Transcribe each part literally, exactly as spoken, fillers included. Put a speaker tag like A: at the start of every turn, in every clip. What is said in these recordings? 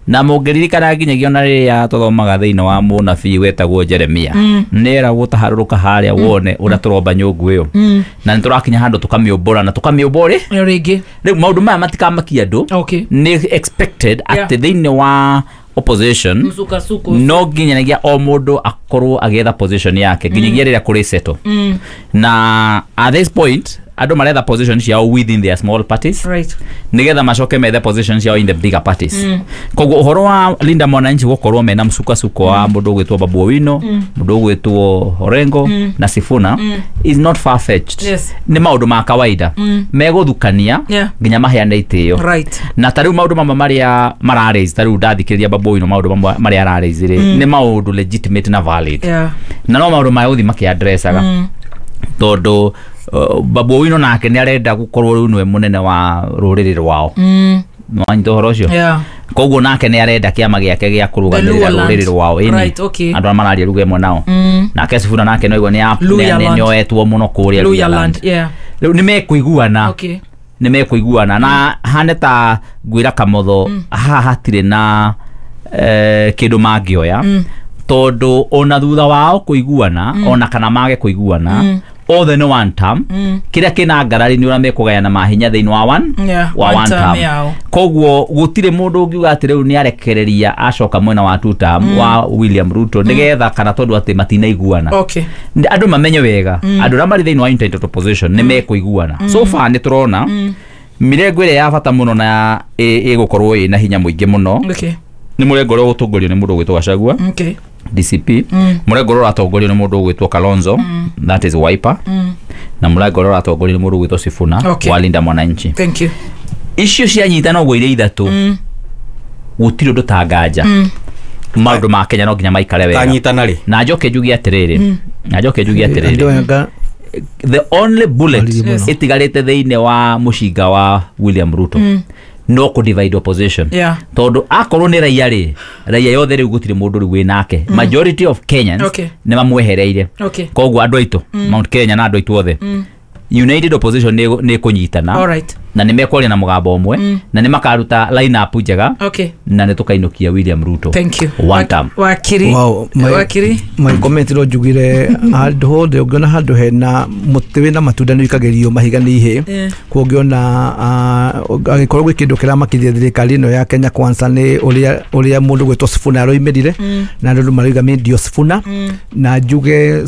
A: na mungiririkana nginyagia ona riria tuthomaga thiini wa munabii wetagwo Jeremia nera gutaharuruka haria wone ura turomba nyungu iyo na niturakinya handu tukamiumbura na tukamiumbure
B: ringi
A: riu maundu maya matikamakia andu ni expected at thiini wa opposition no nginyagia o mundu akorwo agetha position yake nginyagia riria kuri settle na at this point ado maretha positions yao within their small parties
B: right
A: nigetha macoke methe positions yao in the bigger parties mm. koguo uhoro wa Linda Mwananchi gukorwo mena msuka suko wa mm. mundu gwitwo Babu Owino mm. mundu gwitwo Orengo mm. na Sifuna mm. is not far fetched
B: yes.
A: ni maundu ma kawaida mm. meguthukania
B: yeah.
A: nginya maheane itio
B: right
A: na tariu maundu mama maria mararaise tariu ndathikiriria Babu Owino maundu mama maria araraise mm. ni maundu legitimate na valid
B: yeah.
A: na no maundu ma uthi makiadressaga mm. tondu Uh, Babu Owino nake ni arenda gukorwo riu nwe munene wa ruriri rwao mm mwanto horocio
B: yeah
A: koguo nake ni arenda kiama giake gia kurugamira ruriri rwao ini
B: right okay
A: andu mararia ruga imwe nao
B: mm.
A: nake Sifuna nake no igwo ni ni oetwo muno kuria
B: Luyaland yeah
A: riu ni mekuiguana
B: okay
A: ni mekuiguana mm. na haneta gwira kamotho mm. ha hatire na eh kindu mangioya mm. tondu ona thutha wao kuiguana mm. ona kana mage kuiguana mm. all the no one term mm. kira kina ngarari ni urame kugayana mahinya thiini wa one
B: yeah,
A: wa one,
B: one
A: term,
B: term.
A: koguo gutire mundu ngiuga ati riu ni arekereria acoka mwena wa two term mm. wa William Ruto nigetha mm. kana tondu ati matina iguana
B: okay
A: andu mamenye wega mm. andu ramari thiini wa intended opposition ni mekuiguana mm. so far ni turona mm. mirengo ire ya bata muno na igukorwo ina hinya muingi muno
B: okay
A: ni murengo ro gutongorio ni mundu gwitwa Gachagua
B: okay
A: D C P mm. murengo ro atongorio ni mundu gwitwa Kalonzo mm. that is Wiper mm. na murengo ro atongorio ni mundu gwitwa Sifuna
B: okay.
A: wa Linda Mwananchi
B: thank you
A: icio cia nyitana gwo ire ithatu mm. gutiro ndutanganja mm. maundu ma Kenya no nginya maikare wega
C: kanyitana ri
A: na njoke njugi atiriri mm. na njoke njugi atiriri the only bullet yes. itigarite thiini wa mushinga wa William Ruto mm. no ku divide opposition
B: yeah.
A: tondu akorwo ni raia ri raia yothe ri gutire mundu ri wi nake mm. majority of Kenyans
B: okay.
A: ne mamwehereire
B: okay.
A: koguo andu aitu mm. Mount Kenya na andu aitu othe mm. united opposition ni ni kunyitana
B: all right
A: na ni mekwaria na mugambo umwe mm. na ni makaruta line up njega
B: okay
A: na ni tukainukia William Ruto
B: thank you
A: one term
B: wakiri
D: wow my,
B: wakiri
D: my comment ro jugire handu hothe ungiona handu hena mutiwe na matunda ni ikagerio mahiga ni ihe kuongiona agikorwo gwikindu kira makithia thirikari no ya Kenya Kwanza ni uria uria mundu gwetwo Sifuna roimirire na andu mariga medio Sifuna na juge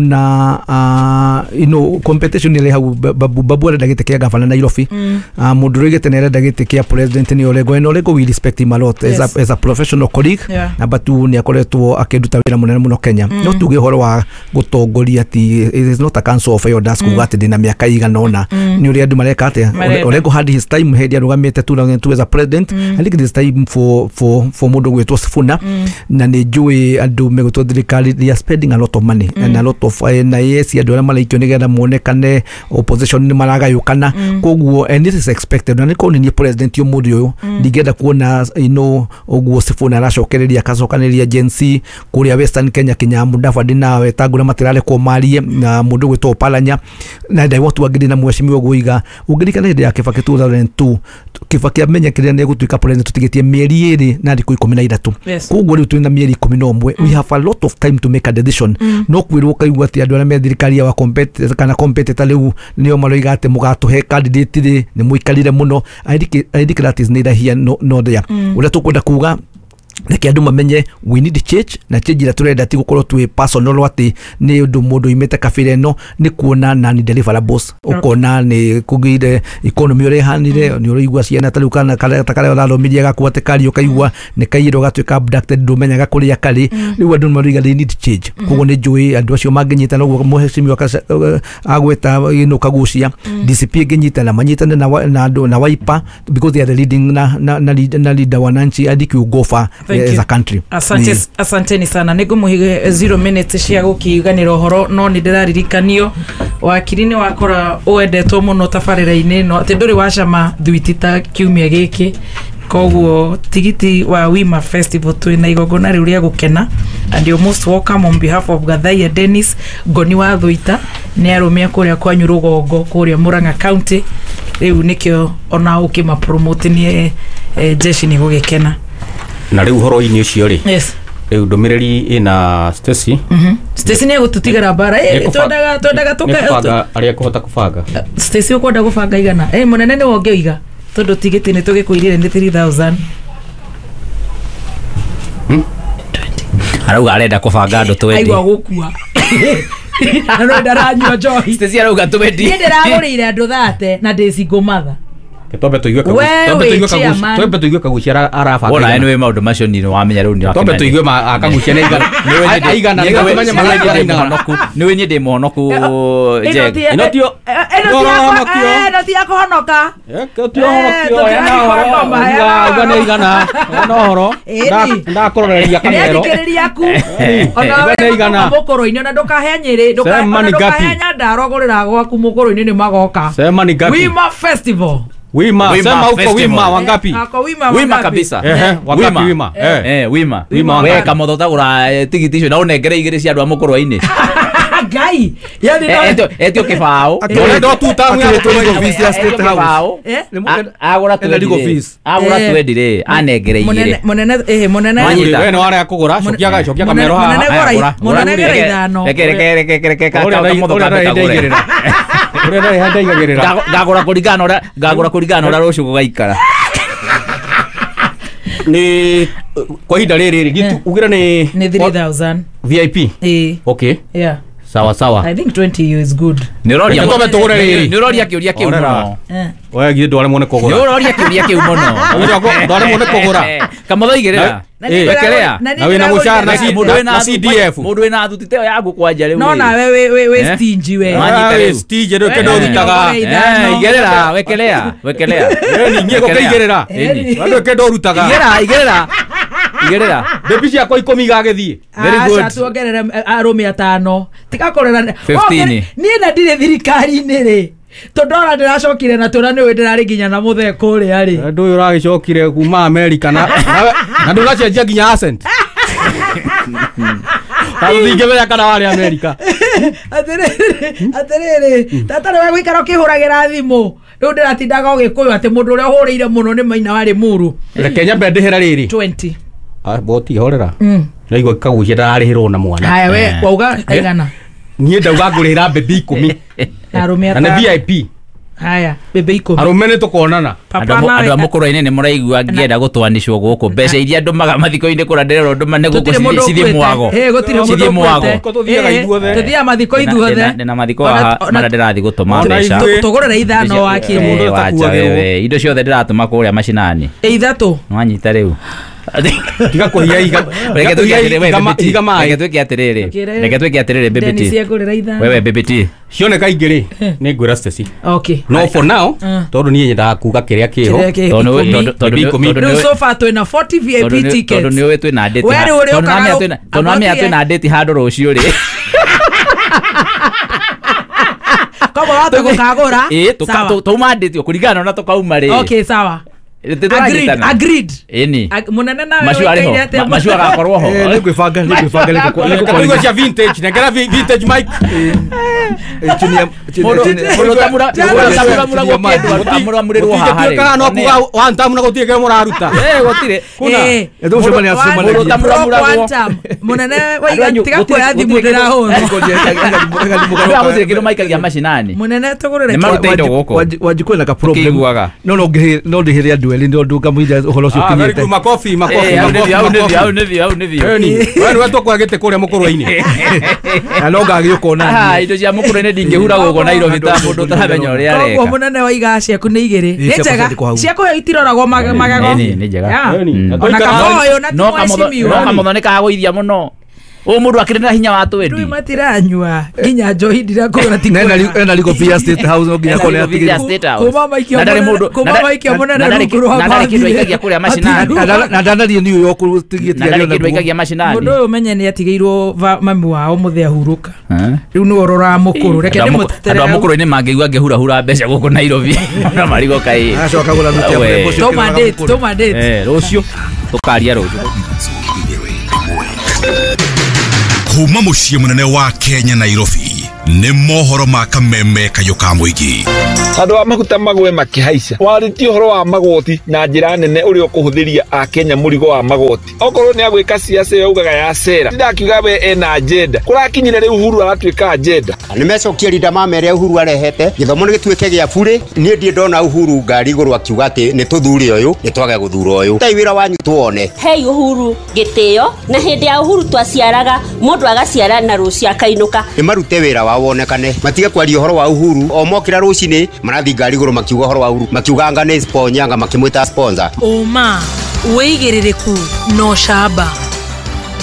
D: Sifuna you know competition ile hau babu babu ndagite kia gavana Nairobi mundu rigite nere ndagite kia president ni Orengo and Orengo we respect him a lot as a as a professional colleague na batu ni akoretwo akenduta wira munene muno Kenya no tuge horo wa gutongoria ati it is not a council of elders kuga ati dina miaka igana ona ni uri andu mareka ati Orengo had his time head arugamite two thousand two as a president I think it is time for for for mundu gwetwo Sifuna na ni jui andu megutwo thirikari they are spending a lot of money and a lot of na yes andu ara malaikio nigetha muonekane opposition ni maragayukana koguo and this is expected na niko ni president yo mundu yo ndigenda kuona you know oguo Sifuna aracokereria kacokaneria agency kuria Western Kenya Kinyamu Ndavadi nawe tagura matirale ko marie na mundu gwetwo Palanya na ndai watu wagiri na mweshimiwa guiga ugirikana hinde ya Kibaki two thousand two Kibaki amenya kiria ne gutuika president tutigetie mieri iri na ndiku ikumi na ithatu koguo riu twina mieri ikumi na umwe we have a lot of time to make a decision no kwirwo kaigwa ati andu ara me thirikari ya wa compete kana competitor riu nio maroiga ati mugatuhe candidate ri ni muikarire muno I think I think that is neither here no, no there uria tukwenda kuga reke andu mamenye we need change na change ira turenda ti gukorwo twi personal ati ni undu mundu imete kabira no ni kuona na ni deliverables ukona ni kugire economy uri hanire ni uri ciana tariu kana takare othathomirie gakwate kari ukaigua ni kairo gatwika abducted ndumenya gakuria kari riu andu mariga they need change kugo ni njui andu acio manginyita no muheshimiwa agweta ino kagucia D C P nginyita na manyitane na na andu na Wiper because they are the leading na na na leader wananchi adiki ugofa as a country.
B: Asante ni. Asanteni sana nigumuhige zero minutes cia gukiganira horo no ni ndiraririkanio wakirini wakora uendetwo muno tabarira-ini no ati nduri wacama thwitita kiumia giki koguo tigiti wa Wima Festival twina igogona riu ria gukena and you most welcome on behalf of Gathaiya Dennis Ngoni wa Thwita ni arumia kuria kwanyu Rugongo kuria Murang'a County riu nikio ona ukima promote ni eh, jeshi ni gugikena
C: na riu horo-ini ucio ri
B: yes
C: riu ndumiriri ina Stacy
B: mhm Stacy ni gututigara bara eh twendaga twendaga tuka
C: aria kuhota kubanga
B: Stacy ukwenda gubanga igana eh munene ni wonge iga tondu tigiti ni tugikuirire ni three thousand
C: hmm
A: arauga arenda kubanga andu twendi
B: aigwa gukua ano ndaranywa joy
A: Stacy arauga twendi
B: ni ndiragurire andu thate na ndicigomatha
C: Tombe tuigue kagu tombe tuigue kagu tombe tuigue kagu ciara arabanga
A: wona ene we maundu macio ni wamenya riu ni
C: tombe tuigue ma akagu ciana igana aigana ni kumenya malaika ina
A: ni we nyende monoku je
C: ino tio
B: ino tio kuhonoka
C: eko tio honokio ena horo igana igana ena horo nda kuroreria kamero
B: ndikiriria ku ona igana mukoro-ini na ndukahenya ndukahenya ndarogorera gwaku mukoro-ini ni magoka
C: sema ni gapi
B: Wima Festival
C: Wima,
A: Wima
C: sema huko
A: Festival.
C: Wima wangapi?
B: Ako Wima
A: Wima
B: wangapi?
A: kabisa
C: Ehe, wangapi Wima?
A: eh eh Wima
C: Wima
A: we kamotho tagura tigiti icio na unengere igiri cia andu a mukorwa-ini
B: Ngai yani
A: etio etio kibao
C: Ore ndo tutamu ya
D: Legal fees ya State House.
B: eh
A: agura
D: Legal
A: twendi
D: fees.
A: agura
B: Eh.
A: twendi ri anengere igiri
B: munene munene eh munene
A: Wanyita.
C: wewe ni wale akugura cokia cokia kamero
B: munene
C: haha
B: gora munene gora ithano
A: reke reke reke reke ka
C: ore
A: ka
C: ore
A: motho
C: ore
A: ka
C: ore igirira ore ore handa igirira
A: ngagura kuringana ora ngagura kuringana ora rucio gugaikara
C: ni kwa hinda riri ri gitu ugira ni
B: ni three thousand
C: V I P
B: eh
C: okay
B: yeah
C: sawa sawa
B: I think twenty is good
A: ni roria
C: Reke tome tugure riri.
A: ni roria kiuria kiu
C: Orera.
A: muno
B: eh
C: wewe githĩ ndware muone
A: ni
C: kugura
A: roria kiuria kiu muno
C: ndware muone kugura
A: kamotho igirira wekelea
C: na wina mushara na si
A: mundu wina
C: na C D F
A: mundu wina thuti teo yagu kwanja riu
B: no na we we we we
A: Eh?
B: stingy we
A: Manyita riu.
C: stige ndo
B: Eh.
C: kendo rutaga
A: eh igirira wekelea wekelea
C: ni nyego kaigirira
A: Eni.
C: ndo kendo rutaga
A: igirira igirira igirira
C: bebi ciakwa ikumi gagithie
A: Very good.
B: acha tuongerere arume atano tigakorera
A: fifteen.
B: nie na ndire thirikari-ini ri tondora ndiracokire na tura ni we ndirari nginya na muthe kuria ri
C: ndu uyu uragicokire kuma America na na ndu uracenjia nginya accent Tathinge wea kana wari America
B: atiriri atiriri tata ni we gwikara ukihuragira thimu riu ndiratindaga ugikuyu ati mundu uria uhurire muno ni Maina wari muru
C: reke nyambe ndihira riri
B: twenty
C: ah boti horera
B: mm
C: naigua kagucia ndararihirwo na mwana
B: haya we wauga aigana
C: niĩ ndauga ngũrĩhĩra mbembe ikũmi
B: na arume
C: na nĩ
B: atano
C: V I P
B: haya bebe ikumi
C: arũme nĩ tũkonana
A: andu a mukorwa-ini ni muraigua ngienda gutwanicwo guku mbeca iria ndumaga mathiko-ini kuria ndirerwo nduma ni guku cithie mwago
B: eh gutire mundu
A: cithie mwago
C: tuthiaga ithuothe
B: tuthia mathiko ithuothe
A: ndina mathiko haha maria ndirathi gutuma
C: Ona
A: mbeca
C: ithuĩ-
B: tugurira ithano wakire
C: mũndũ
A: Eh, wacha
C: ũtakuagĩrwo.
A: wewe indo ciothe ndiratuma kuria macinani
B: ithatu
A: nwanyita riu
C: tiga kũhiya iga
A: reke twike atiriri we
C: iga
A: bibiti
C: iga
A: reke
C: maĩ
A: twike atiriri
B: Tukire-
A: reke twike atiriri
B: ndeni
A: bibiti
B: ciagurira ithano
A: wewe bibiti
C: cioneka ingĩ rĩ nĩ ngwĩra Stacy
B: okay
C: no for now
B: Mm.
C: tondũ niĩ nyendaga kuga kĩrĩa kĩho
B: Kĩrĩa
A: tondu
B: ikumi.
A: tondu tondu
C: Bibiti ikumi.
A: tondu
B: Riu so far twina forty V I P
A: tondu
B: tickets
A: nä å twä na
B: We rä å rä å kaga-
A: tondu amä
B: Agotie.
A: twä na ndäti handå rå cio rä
B: kama watu gukagura sawa
A: tauma ndäti kå ringana na tå kauma rä
B: okay sawa agreed
A: tåranyitana
B: agreed
A: ĩni
B: Ag- munene nawe
A: macio arä
B: wĩkaire
A: ho
B: atĩa?
A: macio agakorwo ho
D: nä ngwä banga nä ngwä banga
C: Karugo cia vintage nengera vi- vintage mic
A: muramå haha
C: kana no kuga one time na gũtirĩ kĩrĩa mũraruta
A: gåtirä
B: Eh,
D: Nĩ ũcio
B: mũndũ-
D: mani acio
B: one-
D: mani-
B: mũndũ
A: Mũramũragwo.
B: one time. munene waiga
A: Andũ anyu-
B: tiga
A: gũtirĩ-
B: kuoya thimũ
A: gũtirĩ kĩndũ-
B: ndĩrahũra
A: gå tirä kä ndå maikagia macinani
B: munene tũgũrĩre
A: Nĩ
B: kĩ-
A: marute indo gũkũ.
D: wanjikå na
A: Tũkĩiguaga.
D: no no ndä hä rä andå erä nä ndå ngamwira å horo å cio
C: Ah, very
D: kinyä
C: good. makofi makofi
A: hau
C: makofi,
A: nä
C: makofi.
A: thiå hau nä thiå hau nä thiå
C: Eni, we nĩwe tũkwa gĩtĩ kũrĩa mũkũrwa-inĩ
D: na no ngagä å kona
A: indo cia må kå rå-inä ndingä hura gå kå Nairobi ta må ndå taramenya å rä a
B: koguo
A: areka
B: munene waiga ciaku nä igĩrĩ
D: Ĩ,
B: nĩ
D: ciakwa
B: njega
D: ciandĩkwo hau.
B: ciakå itiroragwo mag- magego
A: Ĩni, nĩ njega.
B: Yeah.
C: Eni, na
B: ona
C: tũikara-
B: kaba ũyũ na
A: no kamotho
B: timwecimiwa
A: kamotho nä kagå ithia må no å må ndå akä rä na hinya wa
B: rĩu
A: twendi
B: matiranyua nginya njohi ndirakũra
D: ena riko pia state house no nginya
A: Ena
D: kone
A: legal
D: atigä
A: visa state house.
B: kuma maikio
A: Na ndarĩ
B: mũnene-
A: mũndũ-
B: kuma
A: na nda-
B: maikio
A: na-
B: mũnene
A: na ndarĩ
B: rungu
A: kĩ-
B: rwa
A: na ndarĩ kĩndũ
B: bamĩrĩ.
A: aikagia kũrĩa macinani.
B: Ati-
D: na ndanarie New York
A: na ndarä kä ndå aikagia macinani
B: mũndũ ũyũ menye nä atigäirwo mami wao må thä ahurũka rä u nä wororaa må kå rå reke ndä må
A: andå a må kå rå-inä mangä igua ngä hurahura mbeca gå kå Nairobi na marigå kaä
D: acoka gå ra
A: We.
B: toma
A: rå cio tå karia rå cio
E: kuma muciĩ munene wa Kenya Nairobi nĩ mohoro ma kameme kayo ka mũingĩ.
F: Andũ a maguta magwe makĩhaica warĩtie ũhoro wa magoti na njĩra nene ũrĩa ũkũhũthĩria a Kenya mũrigo wa magoti. Okorwo nĩ agwĩka siasa yaugaga ya sera ndakiuga we ena agenda kũrakinyire rĩu Uhuru aratuĩka agenda.
G: Nimecokia rinda mamere Uhuru arehete githomo nĩ gĩtuĩke gĩa bure. Niĩ ndiĩ ndona Uhuru ngari igũrũ akiuga atĩ nĩ tũthure ũyũ nĩ twage gũthura ũyũ. Tai wĩra wanyu tuone.
H: Hei Uhuru gĩtĩo na hĩndĩ ya Uhuru twaciaraga mũndũ agaciara na rũcia kainuka.
G: Nĩ marute wĩra wao wonekane matige kwaria ũhoro wa Uhuru o mokira rũcinĩ marathi ngari igũrũ makiuga ũhoro wa Uhuru makiuga anga nĩ sponsor anga makimwĩta sponsor.
I: Uma wĩigĩrĩrĩku no camba.